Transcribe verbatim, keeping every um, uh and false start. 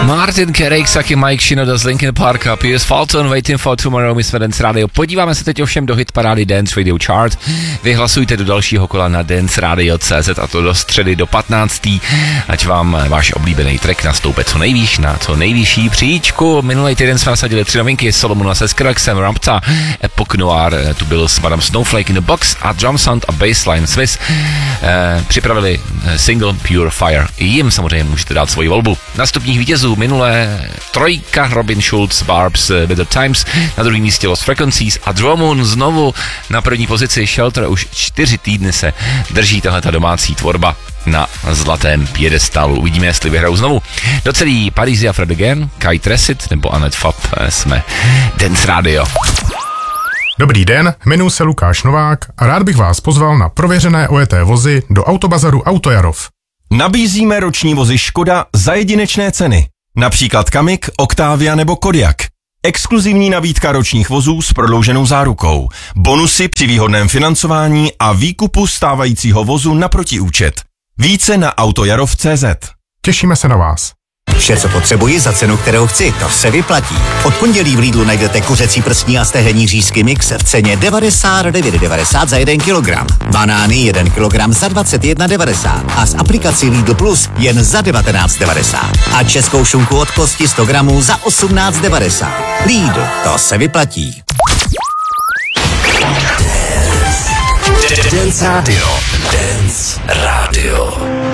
Martin Garrix, taky Mike Shinoda z Linkin Park a Piers Fulton, Waiting for Tomorrow, my jsme Dance Radio. Podíváme se teď ovšem do hitparády Dance Radio Chart. Vy hlasujte do dalšího kola na dance radio tečka cé zet a to do středy do patnácté ať vám váš oblíbený track nastoupe co nejvýš na co nejvyšší příčku. Minulý týden jsme nasadili tři novinky, Solomona se Skrillex, Rapta, Epoch Noir, tu byl s Madame Snowflake in the Box a Drum Sound a Bassline Swiss eh, připravili single Pure Fire. I jim samozřejmě můžete dát svoji volbu. Na stupních vítězů minulé trojka Robin Schulz, Barbs, Better Times, na druhém místě Lost Frequencies a Dromon znovu na první pozici. Shelter už čtyři týdny se drží tahleta domácí tvorba na zlatém piedestalu. Uvidíme, jestli vyhrajou znovu. Do celý Paris a Fred Again, Kai Tresit nebo Annette Fab jsme Dance Radio. Dobrý den, jmenuji se Lukáš Novák a rád bych vás pozval na prověřené ojeté vozy do Autobazaru Autojarov. Nabízíme roční vozy Škoda za jedinečné ceny. Například Kamik, Octavia nebo Kodiaq. Exkluzivní nabídka ročních vozů s prodlouženou zárukou. Bonusy při výhodném financování a výkupu stávajícího vozu na protiúčet. Více na autojarov tečka cé zet. Těšíme se na vás. Vše, co potřebuji za cenu, kterou chci, to se vyplatí. Od pondělí v Lidlu najdete kuřecí prstní a stehenní řízky mix v ceně devadesát devět devadesát za jeden kilogram. Banány jeden kilogram za dvacet jedna devadesát a z aplikací Lidl Plus jen za devatenáct devadesát. A českou šunku od kosti sto gramů za osmnáct devadesát. Lidl, to se vyplatí. Dance Radio. Dance Radio.